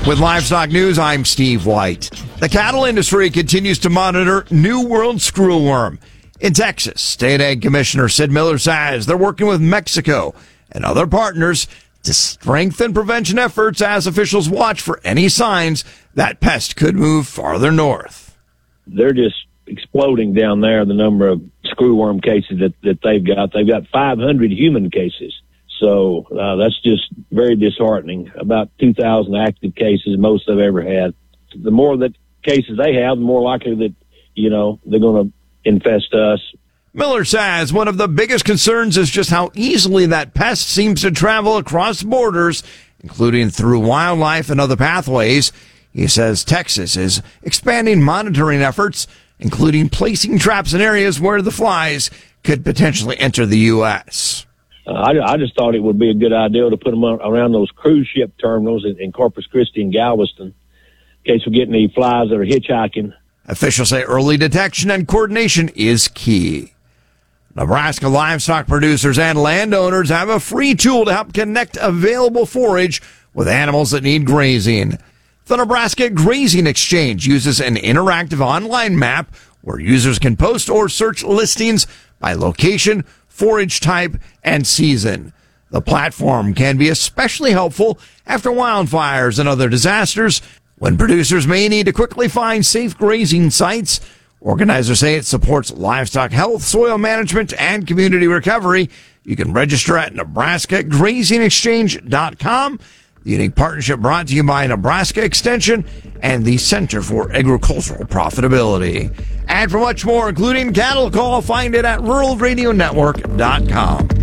With Livestock News, I'm Steve White. The cattle industry continues to monitor New World screwworm. In Texas, State Ag Commissioner Sid Miller says they're working with Mexico and other partners to strengthen prevention efforts as officials watch for any signs that pest could move farther north. They're just exploding down there, the number of screwworm cases that they've got. They've got 500 human cases. So that's just very disheartening. About 2,000 active cases, most they've ever had. The more that cases they have, the more likely that, they're going to infest us. Miller says one of the biggest concerns is just how easily that pest seems to travel across borders, including through wildlife and other pathways. He says Texas is expanding monitoring efforts, including placing traps in areas where the flies could potentially enter the U.S. I just thought it would be a good idea to put them around those cruise ship terminals in Corpus Christi and Galveston in case we get any flies that are hitchhiking. Officials say early detection and coordination is key. Nebraska livestock producers and landowners have a free tool to help connect available forage with animals that need grazing. The Nebraska Grazing Exchange uses an interactive online map where users can post or search listings by location, forage type, and season. The platform can be especially helpful after wildfires and other disasters when producers may need to quickly find safe grazing sites. Organizers say it supports livestock health, soil management, and community recovery. You can register at NebraskaGrazingExchange.com. The unique partnership brought to you by Nebraska Extension and the Center for Agricultural Profitability. And for much more, including Cattle Call, find it at ruralradionetwork.com.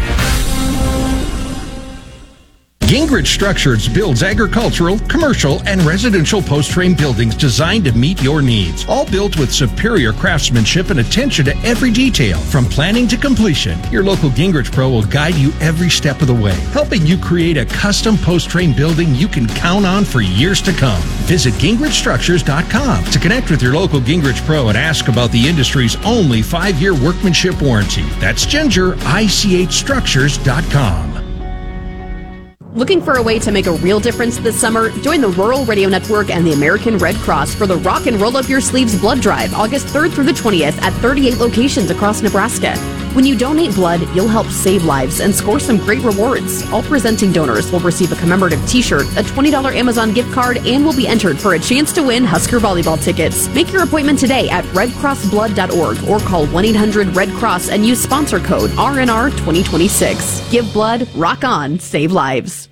Gingrich Structures builds agricultural, commercial, and residential post-frame buildings designed to meet your needs. All built with superior craftsmanship and attention to every detail. From planning to completion, your local Gingrich Pro will guide you every step of the way, helping you create a custom post-frame building you can count on for years to come. Visit GingrichStructures.com to connect with your local Gingrich Pro and ask about the industry's only 5-year workmanship warranty. That's GingerICHStructures.com. Looking for a way to make a real difference this summer? Join the Rural Radio Network and the American Red Cross for the Rock and Roll Up Your Sleeves Blood Drive, August 3rd through the 20th at 38 locations across Nebraska. When you donate blood, you'll help save lives and score some great rewards. All presenting donors will receive a commemorative t-shirt, a $20 Amazon gift card, and will be entered for a chance to win Husker volleyball tickets. Make your appointment today at redcrossblood.org or call 1-800-RED-CROSS and use sponsor code RNR2026. Give blood, rock on, save lives.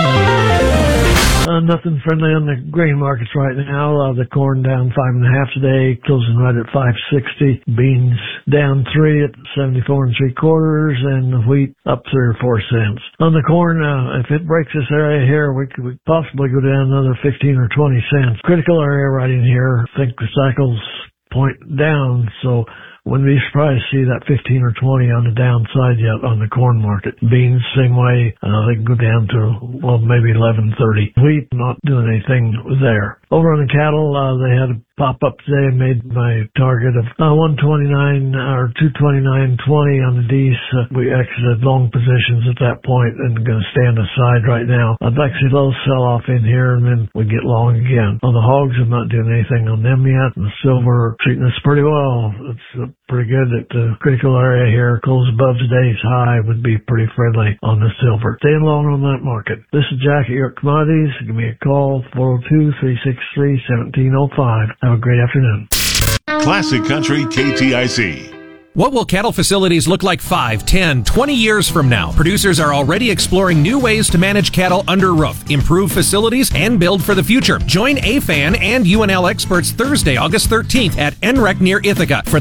Nothing friendly on the grain markets right now. The corn down 5.5 today, closing right at 5.60. Beans down 3 at 74 3/4, and the wheat up 3 or 4 cents. On the corn, if it breaks this area here, we could possibly go down another 15 or 20 cents. Critical area right in here. I think the cycle's point down, so wouldn't be surprised to see that 15 or 20 on the downside yet on the corn market. Beans, same way. They can go down to, maybe 11.30. Wheat, not doing anything there. Over on the cattle, they had a pop up today and made my target of 129 or 229.20 on the D's. We exited long positions at that point and going to stand aside right now. I'd like to see a little sell off in here and then we get long again. On the hogs, I'm not doing anything on them yet. And the silver treating us pretty well. It's pretty good at the critical area here. Close above today's high would be pretty friendly on the silver. Staying long on that market. This is Jack at York Commodities. Give me a call, 402-363-1705. Have a great afternoon. Classic Country KTIC. What will cattle facilities look like 5, 10, 20 years from now? Producers are already exploring new ways to manage cattle under roof, improve facilities, and build for the future. Join AFAN and UNL experts Thursday, August 13th at NREC near Ithaca for